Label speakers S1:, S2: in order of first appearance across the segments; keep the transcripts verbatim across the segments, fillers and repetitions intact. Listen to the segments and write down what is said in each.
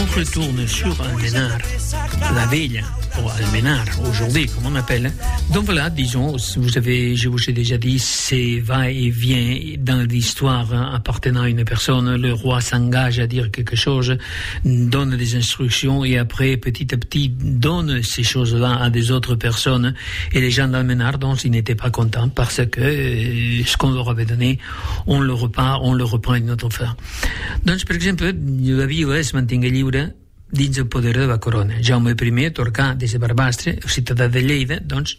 S1: on retourne sur Almenar, la veille, ou Almenar, aujourd'hui, comme on appelle. Donc voilà, disons, vous avez, je vous ai déjà dit, c'est va-et-vient dans l'histoire appartenant à une personne. Le roi s'engage à dire quelque chose, donne des instructions et après, petit à petit, donne ces choses-là à des autres personnes. Et les gens d'Almenar, donc, ils n'étaient pas contents parce que euh, ce qu'on leur avait donné, on le repart, on le reprend une autre fois. Donc, per exemple, la vila es mantingué lliure dins el poder de la corona. Jaume I atorgà des de Barbastre, el ciutadà de Lleida, doncs,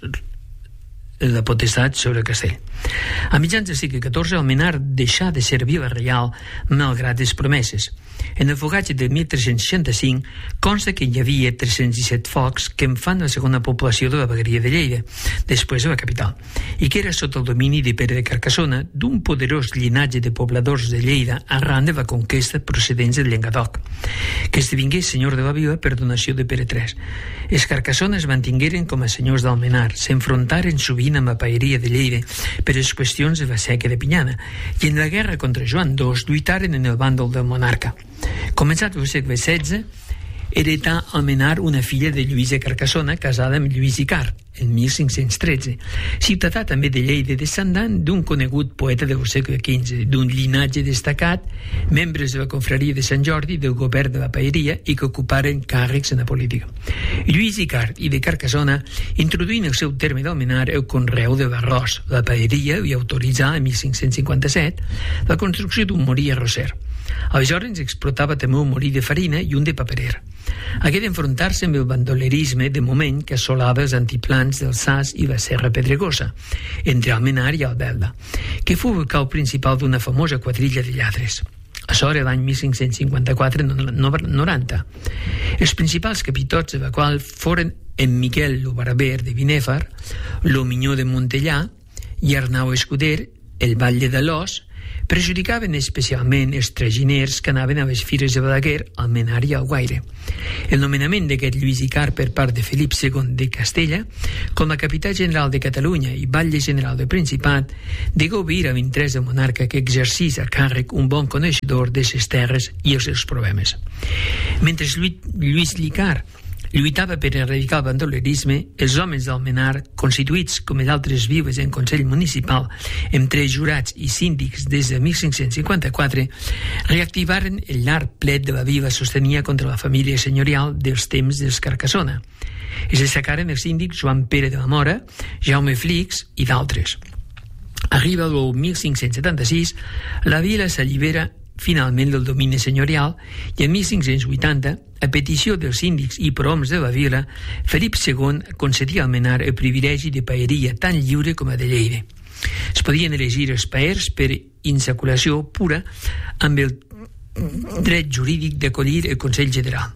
S1: la potestat sobre el castell. A mitjans del segle catorze, Almenar deixà de ser vila reial malgrat les promeses. En el fogatge de mil tres-cents seixanta-cinc consta que hi havia tres-cents disset focs que en fan la segona població de la vegueria de Lleida, després de la capital, i que era sota el domini de Pere de Carcassona, d'un poderós llinatge de pobladors de Lleida arran de la conquesta procedents del Llenguadoc, que esdevingué senyor de la vila per donació de Pere tres. Els Carcassona es mantingueren com a senyors d'Almenar, s'enfrontaren sovint amb la paeria de Lleida per les qüestions de la seca de Pinyana, i en la guerra contra Joan dos lluitaren en el bàndol del monarca. Començat el segle setze, heretà Almenar una filla de Lluís de Carcassona casada amb Lluís Icart, en mil cinc-cents tretze, ciutadà també de Lleida, descendant d'un conegut poeta del segle quinze, d'un llinatge destacat, membres de la confraria de Sant Jordi, del govern de la paeria i que ocuparen càrrecs en la política. Lluís Icart i de Carcassona introduint el seu terme d'Almenar el conreu de l'arròs. La paeria li autoritzà en mil cinc-cents cinquanta-set la construcció d'un molí arrosser. Aleshores explotava també un molí de farina i un de paperer. Hagué d'enfrontar-se amb el bandolerisme de moment que assolava els antiplans del Sas i la Serra Pedregosa, entre Almenar i Albelda, que fou el cau principal d'una famosa quadrilla de lladres. Açò era l'any mil cinc-cents cinquanta-quatre noranta. Els principals capitots de la qual foren en Miquel lo Barber de Binèfar, lo Minyó de Montellà i Arnau Escuder, el Batlle de l'Os, perjudicaven especialment els traginers que anaven a les fires de Balaguer, Almenar i Alguaire. El nomenament d'aquest Lluís Icart per part de Felip segon de Castella com a capità general de Catalunya i batlle general del Principat degó vir a l'interès del monarca que exercís a càrrec un bon coneixedor de ses terres i els seus problemes. Mentre Lluís Icart lluitava per erradicar el bandolerisme, els homes d'Almenar, constituïts com els altres viles en Consell Municipal, entre jurats i síndics des de mil cinc-cents cinquanta-quatre, reactivaren el llarg plet de la vila sostenia contra la família senyorial dels temps dels Carcassona. Es destacaren els síndics Joan Pere de la Mora, Jaume Flix i d'altres. Arriba el mil cinc-cents setanta-sis, la vila s'allibera finalment del domini senyorial i en mil cinc-cents vuitanta, a petició dels síndics i prohoms de la vila, Felip segon concedia a Almenar el privilegi de paeria tan lliure com a de Lleida. Es podien elegir els paers per insaculació pura amb el dret jurídic d'acollir el Consell General.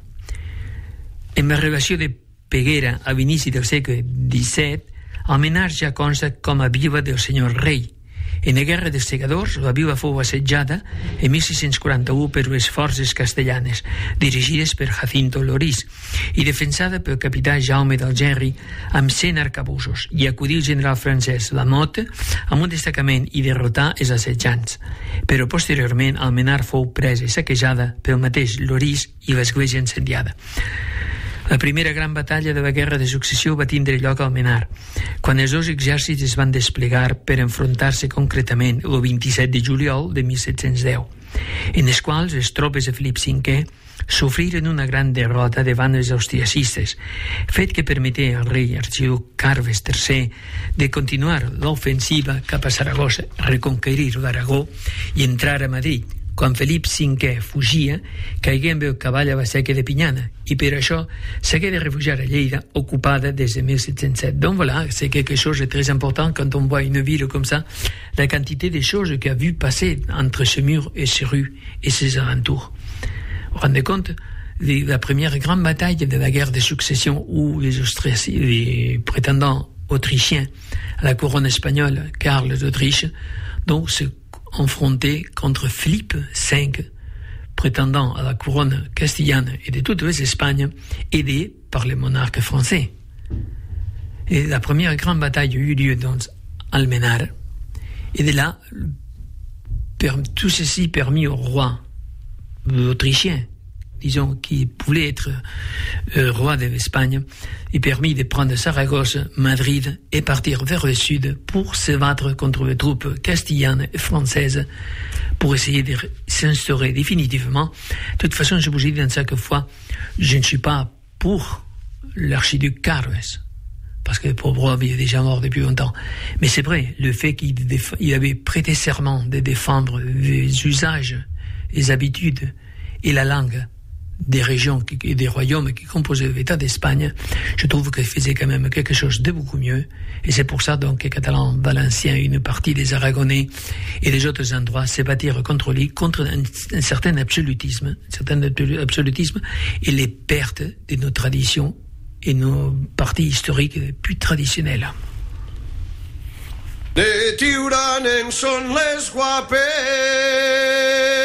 S1: En la relació de Peguera a l'inici del segle disset, Almenar ja consta com a vila del senyor rei. En la Guerra dels Segadors, la vila fou assetjada en mil sis-cents quaranta-u per les forces castellanes, dirigides per Jacinto Lorís, i defensada pel capità Jaume d'Algerri amb cent arcabusos, i acudí el general francès Lamotte amb un destacament i derrotar els assetjants. Però posteriorment Almenar fou presa i saquejada pel mateix Lorís i l'església incendiada. La primera gran batalla de la Guerra de Successió va tindre lloc a Almenar, quan els dos exèrcits es van desplegar per enfrontar-se concretament el vint-i-set de juliol de mil set-cents deu, en els quals les tropes de Felip cinquè sofriren una gran derrota davant els austriacistes, fet que permeté al rei arxiduc Carles tercer de continuar l'ofensiva cap a Saragossa, reconquerir l'Aragó i entrar a Madrid, quan Felip cinquè fugia, caigué amb el cavall a la seca de Pinyana, i per això s'hagué de refugiar a Lleida, ocupada des de mil set-cents set. Donc voilà, c'est quelque chose de très important quand on voit une ville comme ça, la quantité de choses qu'il a vu passer entre ce mur et ces rues et ses alentours. Vous vous rendez compte? La première grande bataille de la guerre de succession où les, Austriaci- les prétendants autrichiens à la couronne espagnole, Karl d'Autriche, donc se enfronté contre Philippe cinq, prétendant à la couronne castillane et de toutes les Espagnes, aidé par les monarques français. Et la première grande bataille eut lieu dans Almenar. Et de là, tout ceci permis au roi autrichien, disons, qui voulait être euh, roi d'Espagne, et permis de prendre Saragosse, Madrid et partir vers le sud pour se battre contre les troupes castillanes et françaises pour essayer de s'instaurer définitivement. De toute façon, je vous ai dit chaque fois, je ne suis pas pour l'archiduc Carles, parce que le pauvre homme il est déjà mort depuis longtemps. Mais c'est vrai, le fait qu'il déf- il avait prêté serment de défendre les usages, les habitudes et la langue des régions et des royaumes qui composaient l'État d'Espagne, je trouve qu'il faisait quand même quelque chose de beaucoup mieux. Et c'est pour ça donc que les Catalans, Valenciens, une partie des Aragonais et des autres endroits se battirent contre lui, contre un, un certain absolutisme, un certain absolutisme et les pertes de nos traditions et nos partis historiques les plus traditionnels.
S2: De Tiuranen són les guapes